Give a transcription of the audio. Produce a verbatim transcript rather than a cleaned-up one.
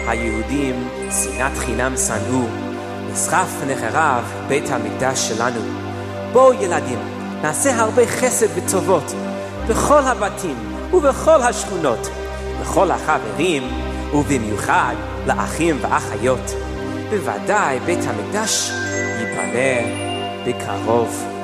היהודים שנאת חינם שנאו, נשרף ונחרב בית המקדש שלנו. בואו ילדים, נעשה הרבה חסד וטובות בכל הבתים ובכל השכונות, לכל החברים ובמיוחד לאחים ואחיות. בוודאי בית המקדש ייבנה בקרוב.